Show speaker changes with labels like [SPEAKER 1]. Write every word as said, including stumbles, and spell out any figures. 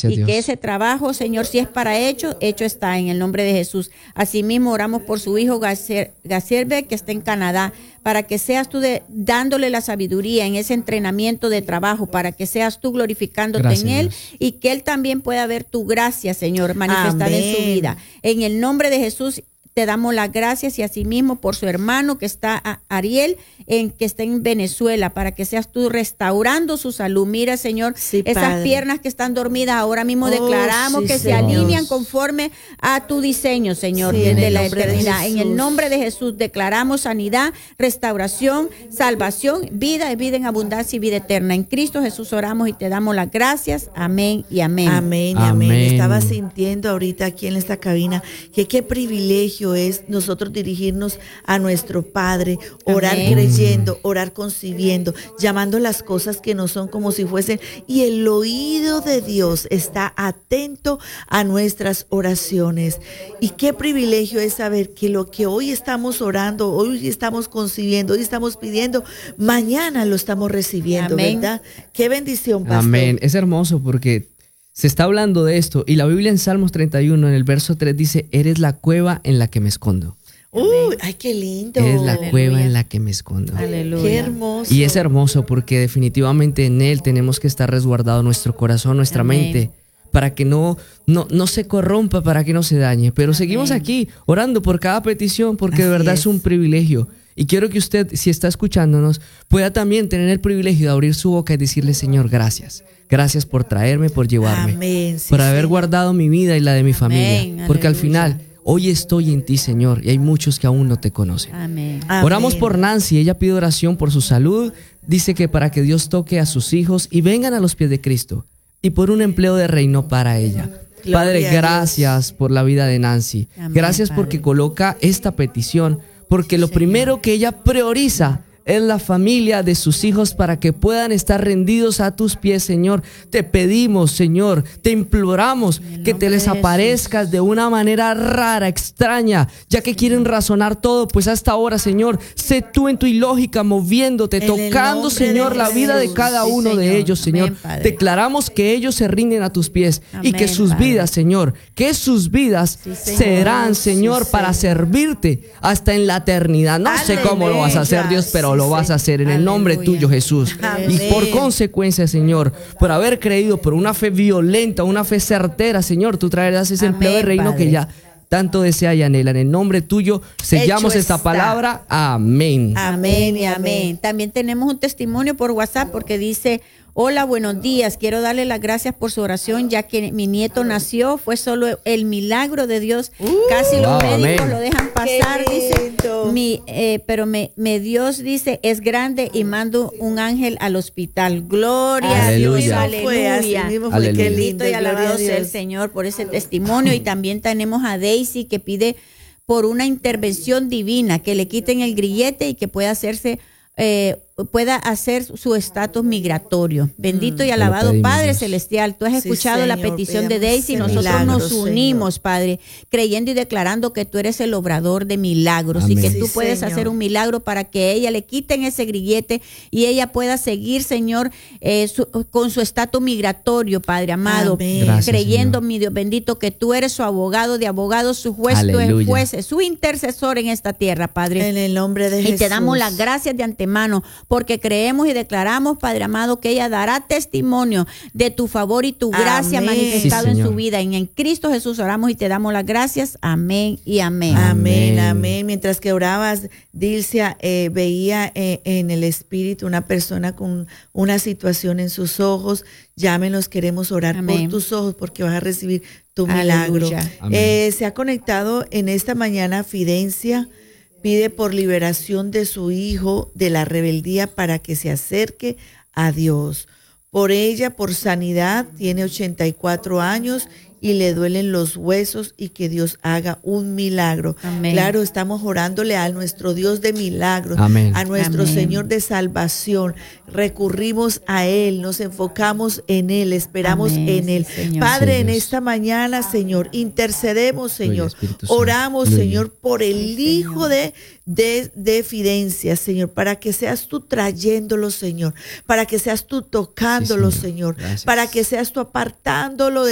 [SPEAKER 1] Gracias,
[SPEAKER 2] y
[SPEAKER 1] Dios.
[SPEAKER 2] que ese trabajo, Señor, si es para hecho, hecho está en el nombre de Jesús. Asimismo, oramos por su hijo Gacierbe, que está en Canadá, para que seas tú de, dándole la sabiduría en ese entrenamiento de trabajo, para que seas tú glorificándote
[SPEAKER 1] Gracias,
[SPEAKER 2] en él,
[SPEAKER 1] Dios.
[SPEAKER 2] y que él también pueda ver tu gracia, Señor, manifestada
[SPEAKER 3] Amén.
[SPEAKER 2] en su vida. En el nombre de Jesús te damos las gracias, y asimismo por su hermano que está, a Ariel, en, que está en Venezuela, para que seas tú restaurando su salud. Mira, Señor,
[SPEAKER 3] Sí,
[SPEAKER 2] esas
[SPEAKER 3] Padre.
[SPEAKER 2] piernas que están dormidas, ahora mismo
[SPEAKER 3] Oh,
[SPEAKER 2] declaramos
[SPEAKER 3] sí,
[SPEAKER 2] que
[SPEAKER 3] Señor.
[SPEAKER 2] se alinean conforme a tu diseño, Señor,
[SPEAKER 3] Sí, en
[SPEAKER 2] desde
[SPEAKER 3] el
[SPEAKER 2] la
[SPEAKER 3] nombre de
[SPEAKER 2] eternidad. En el
[SPEAKER 3] Jesús.
[SPEAKER 2] nombre de Jesús declaramos sanidad, restauración, salvación, vida, vida en abundancia y vida eterna. En Cristo Jesús oramos y te damos las gracias. Amén y amén.
[SPEAKER 3] Amén, y amén.
[SPEAKER 1] Amén.
[SPEAKER 3] Estaba sintiendo ahorita aquí en esta cabina que qué privilegio es nosotros dirigirnos a nuestro Padre, orar
[SPEAKER 2] Amén.
[SPEAKER 3] creyendo, orar concibiendo, llamando las cosas que no son como si fuesen. Y el oído de Dios está atento a nuestras oraciones. Y qué privilegio es saber que lo que hoy estamos orando, hoy estamos concibiendo, hoy estamos pidiendo, mañana lo estamos recibiendo,
[SPEAKER 2] Amén.
[SPEAKER 3] ¿verdad? Qué bendición, pastor.
[SPEAKER 1] Amén. Es hermoso porque se está hablando de esto y la Biblia en Salmos treinta y uno en el verso tres dice: eres la cueva en la que me escondo.
[SPEAKER 3] Uy, ay, qué lindo.
[SPEAKER 1] Eres la
[SPEAKER 2] Aleluya.
[SPEAKER 1] cueva en la que me escondo.
[SPEAKER 2] Aleluya.
[SPEAKER 3] Qué hermoso.
[SPEAKER 1] Y es hermoso porque definitivamente en Él tenemos que estar resguardado nuestro corazón, nuestra
[SPEAKER 2] Amén.
[SPEAKER 1] mente, para que no, no, no se corrompa, para que no se dañe. Pero
[SPEAKER 2] Amén.
[SPEAKER 1] seguimos aquí orando por cada petición, porque de
[SPEAKER 3] Así
[SPEAKER 1] verdad
[SPEAKER 3] es.
[SPEAKER 1] es un privilegio. Y quiero que usted, si está escuchándonos, pueda también tener el privilegio de abrir su boca y decirle: Señor, gracias. Gracias por traerme, por llevarme,
[SPEAKER 3] Amén, sí,
[SPEAKER 1] por haber
[SPEAKER 3] Señor.
[SPEAKER 1] guardado mi vida y la de mi familia.
[SPEAKER 2] Amén,
[SPEAKER 1] Porque al
[SPEAKER 2] aleluya.
[SPEAKER 1] final, hoy estoy en ti, Señor, y hay muchos que aún no te conocen.
[SPEAKER 2] Amén.
[SPEAKER 3] Amén.
[SPEAKER 1] Oramos por Nancy, ella pide oración por su salud, dice que para que Dios toque a sus hijos y vengan a los pies de Cristo, y por un empleo de reino para ella.
[SPEAKER 3] Gloria
[SPEAKER 1] Padre,
[SPEAKER 3] a
[SPEAKER 1] gracias por la vida de Nancy.
[SPEAKER 2] Amén,
[SPEAKER 1] Gracias
[SPEAKER 2] Padre.
[SPEAKER 1] porque coloca esta petición, porque lo
[SPEAKER 2] Señor.
[SPEAKER 1] primero que ella prioriza es la familia de sus hijos, para que puedan estar rendidos a tus pies, Señor. Te pedimos, Señor, te imploramos que te
[SPEAKER 2] nombre
[SPEAKER 1] les
[SPEAKER 2] de
[SPEAKER 1] aparezcas de una manera rara, extraña, ya que quieren razonar todo, pues hasta ahora, Señor, sé tú en tu ilógica moviéndote,
[SPEAKER 3] En el
[SPEAKER 1] tocando,
[SPEAKER 3] nombre
[SPEAKER 1] Señor,
[SPEAKER 3] de
[SPEAKER 1] la vida de
[SPEAKER 3] Jesús.
[SPEAKER 1] cada
[SPEAKER 2] Sí,
[SPEAKER 1] uno de
[SPEAKER 2] Señor.
[SPEAKER 1] ellos, Señor.
[SPEAKER 2] Amén, Padre.
[SPEAKER 1] Declaramos que ellos se rinden a tus pies y que
[SPEAKER 2] Amén,
[SPEAKER 1] sus
[SPEAKER 2] Padre.
[SPEAKER 1] vidas, Señor, que sus vidas
[SPEAKER 2] Sí, Señor.
[SPEAKER 1] serán,
[SPEAKER 3] Sí,
[SPEAKER 1] Señor, para
[SPEAKER 3] Señor.
[SPEAKER 1] servirte hasta en la eternidad. No sé cómo lo vas a hacer, Dios, pero
[SPEAKER 3] Sí,
[SPEAKER 1] lo vas a hacer en el nombre
[SPEAKER 2] Aleluya.
[SPEAKER 1] tuyo, Jesús.
[SPEAKER 3] Amén.
[SPEAKER 1] Y por consecuencia, Señor, por haber creído por una fe violenta, una fe certera, Señor, tú traerás ese
[SPEAKER 2] Amén,
[SPEAKER 1] empleo de reino
[SPEAKER 2] Padre.
[SPEAKER 1] que ya tanto desea y anhela. En el nombre tuyo sellamos
[SPEAKER 3] Hecho
[SPEAKER 1] esta
[SPEAKER 3] está.
[SPEAKER 1] palabra. Amén.
[SPEAKER 2] Amén y amén. También tenemos un testimonio por WhatsApp porque dice: hola, buenos días. Quiero darle las gracias por su oración, ya que mi nieto nació. Fue solo el milagro de Dios. Casi los
[SPEAKER 1] wow,
[SPEAKER 2] médicos
[SPEAKER 1] amén.
[SPEAKER 2] lo dejan pasar,
[SPEAKER 3] Qué
[SPEAKER 2] dice.
[SPEAKER 3] lindo.
[SPEAKER 2] Mi, eh, pero me, me Dios dice: es grande, y mando un ángel al hospital. Gloria a Dios.
[SPEAKER 1] Aleluya.
[SPEAKER 3] Así fue, así
[SPEAKER 2] Aleluya.
[SPEAKER 3] mismo fue.
[SPEAKER 1] Aleluya.
[SPEAKER 3] Qué
[SPEAKER 2] Bendito
[SPEAKER 3] lindo,
[SPEAKER 2] y
[SPEAKER 3] gloria
[SPEAKER 2] alabado
[SPEAKER 3] a
[SPEAKER 2] sea el
[SPEAKER 3] Dios.
[SPEAKER 2] Señor por ese testimonio. Y también tenemos a Daisy, que pide por una intervención divina, que le quiten el grillete y que pueda hacerse eh, pueda hacer su estatus migratorio. Bendito y
[SPEAKER 1] Te lo
[SPEAKER 2] alabado
[SPEAKER 1] pedimos,
[SPEAKER 2] Padre
[SPEAKER 1] Dios.
[SPEAKER 2] Celestial. Tú has
[SPEAKER 3] Sí,
[SPEAKER 2] escuchado la
[SPEAKER 3] Señor,
[SPEAKER 2] petición de
[SPEAKER 3] pedimos
[SPEAKER 2] Daisy.
[SPEAKER 3] ese
[SPEAKER 2] Nosotros
[SPEAKER 3] milagro,
[SPEAKER 2] nos unimos,
[SPEAKER 3] Señor.
[SPEAKER 2] Padre, creyendo y declarando que tú eres el obrador de milagros y
[SPEAKER 1] Amén.
[SPEAKER 2] que
[SPEAKER 3] Sí,
[SPEAKER 2] tú puedes
[SPEAKER 3] Señor.
[SPEAKER 2] hacer un milagro para que ella le quiten ese grillete y ella pueda seguir, Señor, eh, su- con su estatus migratorio, Padre amado.
[SPEAKER 3] Amén.
[SPEAKER 1] Gracias,
[SPEAKER 2] creyendo,
[SPEAKER 1] Señor.
[SPEAKER 2] mi Dios bendito, que tú eres su abogado de abogados, su juez, tu
[SPEAKER 1] Aleluya.
[SPEAKER 2] juez, su intercesor en esta tierra, Padre.
[SPEAKER 3] En el nombre de
[SPEAKER 2] Y
[SPEAKER 3] Jesús.
[SPEAKER 2] te damos las gracias de antemano, porque creemos y declaramos, Padre amado, que ella dará testimonio de tu favor y tu gracia
[SPEAKER 3] Amén.
[SPEAKER 2] manifestado
[SPEAKER 1] Sí,
[SPEAKER 2] en su
[SPEAKER 1] Señor.
[SPEAKER 2] vida. Y en Cristo Jesús oramos y te damos las gracias. Amén y amén.
[SPEAKER 3] Amén,
[SPEAKER 1] Amén.
[SPEAKER 3] amén. Mientras que orabas, Dilcia, eh, veía eh, en el espíritu una persona con una situación en sus ojos. Llámenos, queremos orar
[SPEAKER 2] Amén.
[SPEAKER 3] por tus ojos porque vas a recibir tu milagro.
[SPEAKER 2] Aleluya.
[SPEAKER 1] Amén.
[SPEAKER 3] Eh, se ha conectado en esta mañana Fidencia, pide por liberación de su hijo de la rebeldía para que se acerque a Dios. Por ella, por sanidad, tiene ochenta y cuatro años y le duelen los huesos y que Dios haga un milagro.
[SPEAKER 2] Amén.
[SPEAKER 3] Claro, estamos orándole a nuestro Dios de milagros,
[SPEAKER 1] Amén.
[SPEAKER 3] a nuestro
[SPEAKER 2] Amén.
[SPEAKER 3] Señor de salvación. Recurrimos a Él, nos enfocamos en Él, esperamos
[SPEAKER 2] Amén,
[SPEAKER 3] en
[SPEAKER 2] sí,
[SPEAKER 3] Él.
[SPEAKER 2] Señor.
[SPEAKER 3] Padre,
[SPEAKER 1] Sí,
[SPEAKER 3] en
[SPEAKER 1] Dios.
[SPEAKER 3] esta mañana, Señor, intercedemos, Señor.
[SPEAKER 1] Espíritu Santo.
[SPEAKER 3] Oramos,
[SPEAKER 1] Aleluya.
[SPEAKER 3] Señor, por el
[SPEAKER 2] Sí,
[SPEAKER 3] Hijo de, de, de Fidencia, Señor, para que seas tú trayéndolo, Señor, para que seas tú tocándolo,
[SPEAKER 1] Sí, Señor.
[SPEAKER 3] Señor,
[SPEAKER 1] Gracias.
[SPEAKER 3] para que seas tú apartándolo de